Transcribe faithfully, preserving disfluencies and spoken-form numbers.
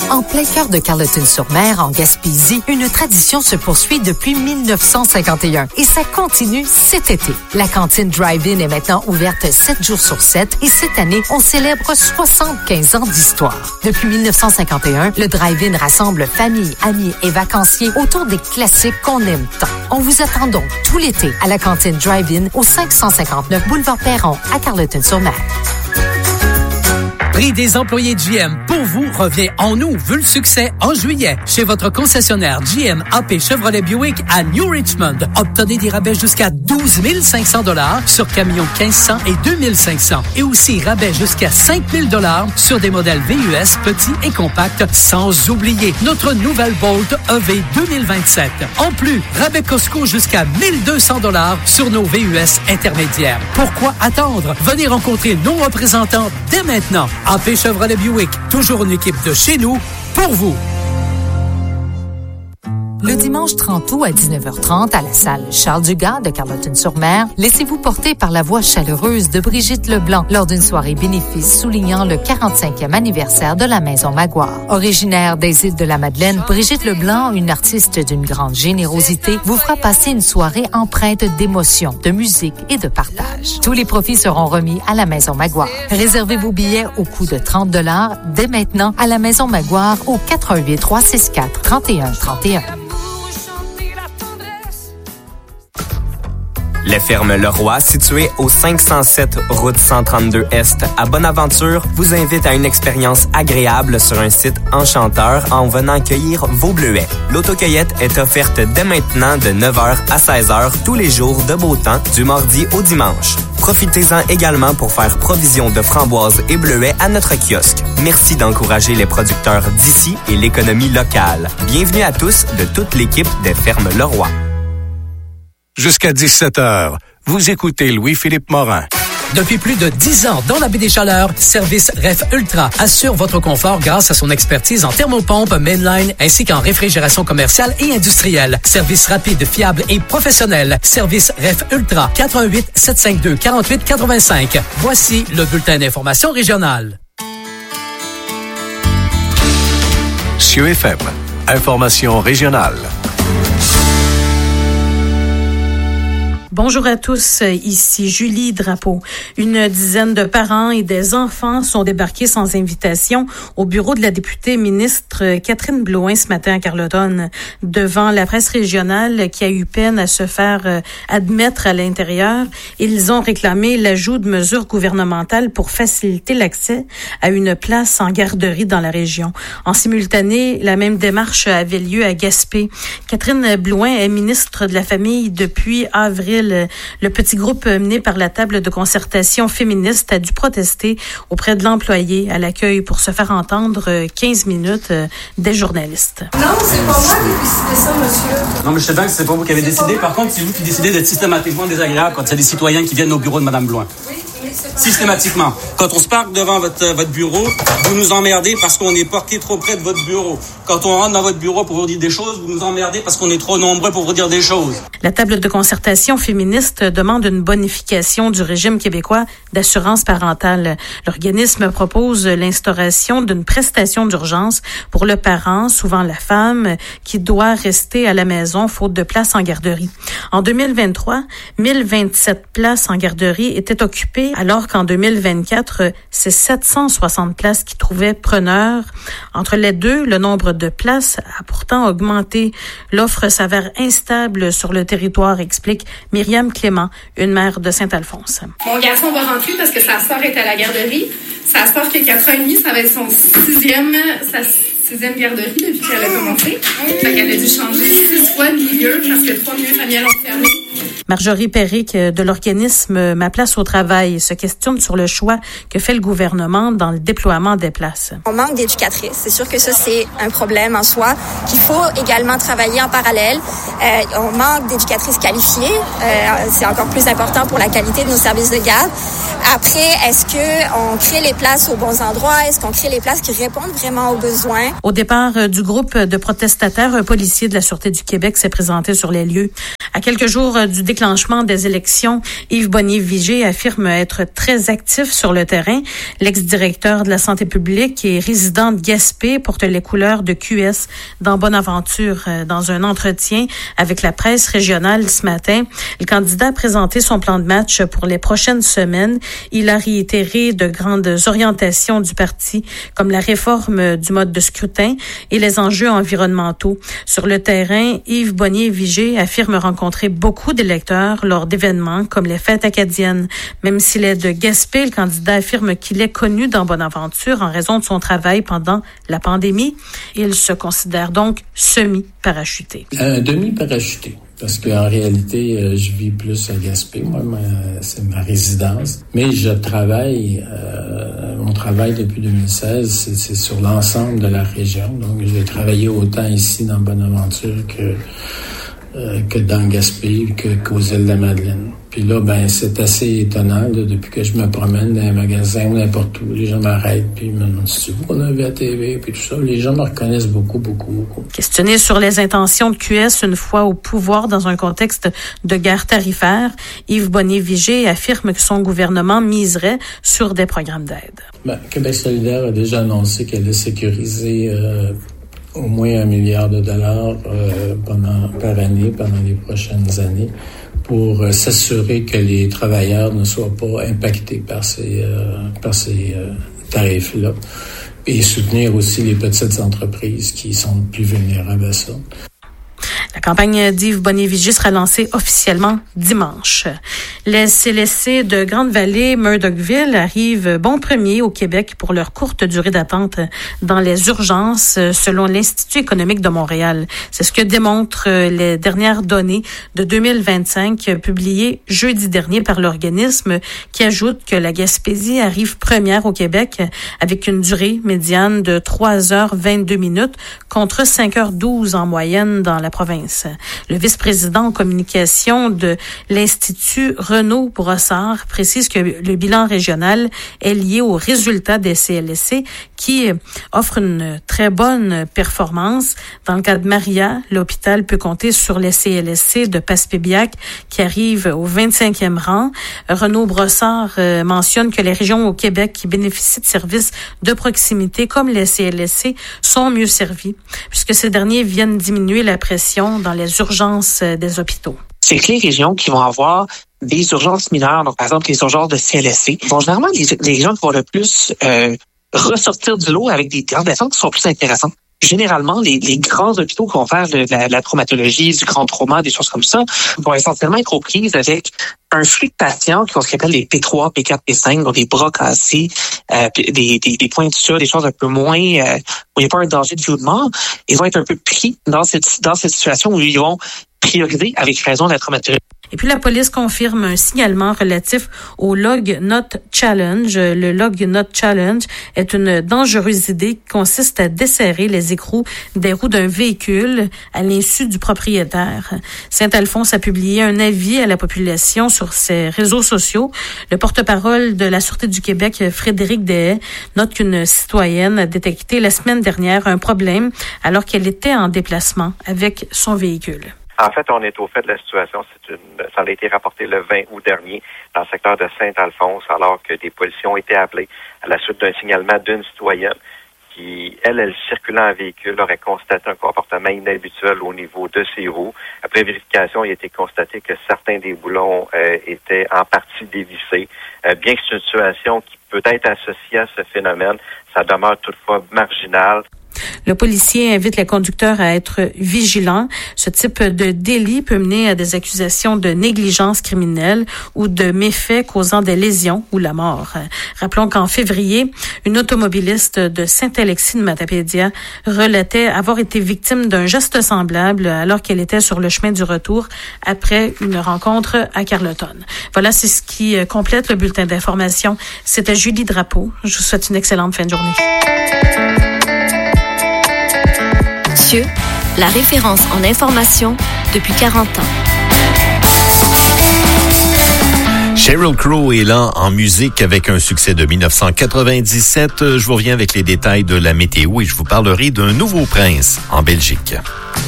En plein cœur de Carleton-sur-Mer, en Gaspésie, une tradition se poursuit depuis mille neuf cent cinquante et un et ça continue cet été. La cantine Drive-In est maintenant ouverte sept jours sur sept et cette année, on célèbre soixante-quinze ans d'histoire. Depuis mille neuf cent cinquante et un, le Drive-In rassemble familles, amis et vacanciers autour des classiques qu'on aime tant. On vous attend donc tout l'été à la cantine Drive-In au cinq cent cinquante-neuf boulevard Perron à Carleton-sur-Mer. Prix des employés de G M pour vous revient en nous, vu le succès en juillet. Chez votre concessionnaire G M A P Chevrolet Buick à New Richmond. Obtenez des rabais jusqu'à douze mille cinq cents dollars sur camions quinze cents et deux mille cinq cents. Et aussi rabais jusqu'à cinq mille dollars sur des modèles V U S petits et compacts, sans oublier notre nouvelle Bolt E V deux mille vingt-sept. En plus, rabais Costco jusqu'à mille deux cents dollars sur nos V U S intermédiaires. Pourquoi attendre? Venez rencontrer nos représentants dès maintenant. A P Chevrolet Buick, toujours une équipe de chez nous, pour vous. Le dimanche trente août à dix-neuf heures trente à la salle Charles-Dugas de Carleton-sur-Mer, laissez-vous porter par la voix chaleureuse de Brigitte Leblanc lors d'une soirée bénéfice soulignant le quarante-cinquième anniversaire de la Maison Maguire. Originaire des îles de la Madeleine, Brigitte Leblanc, une artiste d'une grande générosité, vous fera passer une soirée empreinte d'émotion, de musique et de partage. Tous les profits seront remis à la Maison Maguire. Réservez vos billets au coût de trente dollars dès maintenant à la Maison Maguire au quatre un huit, trois six quatre, trente et un trente et un. Les fermes Leroy, situées au cinq cent sept route cent trente-deux Est à Bonaventure, vous invitent à une expérience agréable sur un site enchanteur en venant cueillir vos bleuets. L'autocueillette est offerte dès maintenant de neuf heures à seize heures tous les jours de beau temps, du mardi au dimanche. Profitez-en également pour faire provision de framboises et bleuets à notre kiosque. Merci d'encourager les producteurs d'ici et l'économie locale. Bienvenue à tous de toute l'équipe des fermes Leroy. Jusqu'à dix-sept heures, vous écoutez Louis-Philippe Morin. Depuis plus de dix ans dans la baie des Chaleurs, Service Ref Ultra assure votre confort grâce à son expertise en thermopompe, mainline ainsi qu'en réfrigération commerciale et industrielle. Service rapide, fiable et professionnel. Service Ref Ultra, quatre un huit, sept cinq deux, quatre huit quatre cinq. Voici le bulletin d'information régionale. C E F M, information régionale. Bonjour à tous, ici Julie Drapeau. Une dizaine de parents et des enfants sont débarqués sans invitation au bureau de la députée ministre Catherine Blouin ce matin à Carleton, devant la presse régionale qui a eu peine à se faire admettre à l'intérieur. Ils ont réclamé l'ajout de mesures gouvernementales pour faciliter l'accès à une place en garderie dans la région. En simultané, la même démarche avait lieu à Gaspé. Catherine Blouin est ministre de la Famille depuis avril. Le petit groupe mené par la table de concertation féministe a dû protester auprès de l'employé à l'accueil pour se faire entendre quinze minutes des journalistes. Non, c'est pas moi qui ai décidé ça, monsieur. Non, mais je sais bien que c'est pas vous qui avez c'est décidé. Par contre, c'est vous qui décidez d'être systématiquement désagréable quand il y a des citoyens qui viennent au bureau de Mme Blouin. Oui. Systématiquement. Quand on se parque devant votre, votre bureau, vous nous emmerdez parce qu'on est parqué trop près de votre bureau. Quand on rentre dans votre bureau pour vous dire des choses, vous nous emmerdez parce qu'on est trop nombreux pour vous dire des choses. La table de concertation féministe demande une bonification du régime québécois d'assurance parentale. L'organisme propose l'instauration d'une prestation d'urgence pour le parent, souvent la femme, qui doit rester à la maison faute de place en garderie. En deux mille vingt-trois, mille vingt-sept places en garderie étaient occupées, alors qu'en deux mille vingt-quatre, c'est sept cent soixante places qui trouvaient preneurs. Entre les deux, le nombre de places a pourtant augmenté. L'offre s'avère instable sur le territoire, explique Myriam Clément, une mère de Saint-Alphonse. Mon garçon va rentrer parce que sa sœur est à la garderie. Sa sœur qui a quatre ans et demi, ça va être son sixième, sa sixième garderie depuis qu'elle a commencé. Fait qu'elle a dû changer six fois de milieu parce que trois milieux familiales ont fermé. Marjorie Péric de l'organisme Ma Place au Travail se questionne sur le choix que fait le gouvernement dans le déploiement des places. On manque d'éducatrices. C'est sûr que ça, c'est un problème en soi qu'il faut également travailler en parallèle. Euh, on manque d'éducatrices qualifiées. Euh, c'est encore plus important pour la qualité de nos services de garde. Après, est-ce qu'on crée les places aux bons endroits? Est-ce qu'on crée les places qui répondent vraiment aux besoins? Au départ du groupe de protestataires, un policier de la Sûreté du Québec s'est présenté sur les lieux. À quelques jours du déclenchement des élections, Yves Bonnier-Vigé affirme être très actif sur le terrain. L'ex-directeur de la santé publique et résident de Gaspé porte les couleurs de Q S dans Bonaventure. Dans un entretien avec la presse régionale ce matin, le candidat a présenté son plan de match pour les prochaines semaines. Il a réitéré de grandes orientations du parti, comme la réforme du mode de scrutin et les enjeux environnementaux. Sur le terrain, Yves Bonnier-Vigé affirme rencontrer beaucoup d'électeurs lors d'événements comme les fêtes acadiennes. Même s'il est de Gaspé, le candidat affirme qu'il est connu dans Bonaventure en raison de son travail pendant la pandémie. Il se considère donc semi-parachuté. Un demi-parachuté. Parce qu'en réalité, euh, je vis plus à Gaspé. Moi, ma, c'est ma résidence. Mais je travaille, euh, mon travail depuis deux mille seize, c'est, c'est sur l'ensemble de la région. Donc, j'ai travaillé autant ici dans Bonaventure que Euh, que dans Gaspé, que, qu'aux îles de la Madeleine. Puis là, ben, c'est assez étonnant, là, depuis que je me promène dans les magasins ou n'importe où, les gens m'arrêtent, puis ils me demandent si c'est vous qu'on a vu à T V, puis tout ça. Les gens me reconnaissent beaucoup, beaucoup, beaucoup. Questionné sur les intentions de Q S une fois au pouvoir dans un contexte de guerre tarifaire, Yves Bonnier-Vigé affirme que son gouvernement miserait sur des programmes d'aide. Ben, Québec solidaire a déjà annoncé qu'elle allait sécuriser euh, au moins un milliard de dollars euh, pendant, par année, pendant les prochaines années, pour euh, s'assurer que les travailleurs ne soient pas impactés par ces, euh, par ces euh, tarifs-là, et soutenir aussi les petites entreprises qui sont plus vulnérables à ça. La campagne d'Yves Bonnier-Vigé sera lancée officiellement dimanche. Les C L S C de Grande-Vallée, Murdochville arrivent bon premier au Québec pour leur courte durée d'attente dans les urgences, selon l'Institut économique de Montréal. C'est ce que démontrent les dernières données de deux mille vingt-cinq publiées jeudi dernier par l'organisme, qui ajoute que la Gaspésie arrive première au Québec avec une durée médiane de trois heures vingt-deux minutes contre cinq heures douze en moyenne dans la province. Le vice-président en communication de l'Institut, Renaud Brossard, précise que le bilan régional est lié aux résultats des C L S C qui offrent une très bonne performance. Dans le cas de Maria, l'hôpital peut compter sur les C L S C de Passepébiac qui arrivent au vingt-cinquième rang. Renaud Brossard euh, mentionne que les régions au Québec qui bénéficient de services de proximité comme les C L S C sont mieux servies puisque ces derniers viennent diminuer la pression dans les urgences des hôpitaux. C'est que les régions qui vont avoir des urgences mineures, donc par exemple les urgences de C L S C, vont généralement les, les régions qui vont le plus euh, ressortir du lot avec des tendances qui sont plus intéressantes. Généralement, les, les grands hôpitaux qui vont faire de la, de la traumatologie, du grand trauma, des choses comme ça, vont essentiellement être aux prises avec un flux de patients qui vont ce qu'on appelle les P trois, P quatre, P cinq, donc des bras cassés, euh, des, des, des points de suture, des choses un peu moins, euh, où il n'y a pas un danger de vie ou de mort. Ils vont être un peu pris dans cette, dans cette situation où ils vont prioriser avec raison la traumatologie. Et puis la police confirme un signalement relatif au Log Not Challenge. Le Log Not Challenge est une dangereuse idée qui consiste à desserrer les écrous des roues d'un véhicule à l'insu du propriétaire. Saint-Alphonse a publié un avis à la population sur ses réseaux sociaux. Le porte-parole de la Sûreté du Québec, Frédéric Deshaies, note qu'une citoyenne a détecté la semaine dernière un problème alors qu'elle était en déplacement avec son véhicule. En fait, on est au fait de la situation. C'est une, ça a été rapporté le vingt août dernier dans le secteur de Saint-Alphonse, alors que des policiers ont été appelés à la suite d'un signalement d'une citoyenne qui, elle, elle circulant en véhicule, aurait constaté un comportement inhabituel au niveau de ses roues. Après vérification, il a été constaté que certains des boulons euh, étaient en partie dévissés. Euh, bien que c'est une situation qui peut être associée à ce phénomène, ça demeure toutefois marginal. Le policier invite les conducteurs à être vigilants. Ce type de délit peut mener à des accusations de négligence criminelle ou de méfaits causant des lésions ou la mort. Rappelons qu'en février, une automobiliste de Saint-Alexis de Matapédia relatait avoir été victime d'un geste semblable alors qu'elle était sur le chemin du retour après une rencontre à Carleton. Voilà, c'est ce qui complète le bulletin d'information. C'était Julie Drapeau. Je vous souhaite une excellente fin de journée. Dieu, la référence en information depuis quarante ans. Sheryl Crow est là en musique avec un succès de dix-neuf cent quatre-vingt-dix-sept. Je vous reviens avec les détails de la météo et je vous parlerai d'un nouveau prince en Belgique.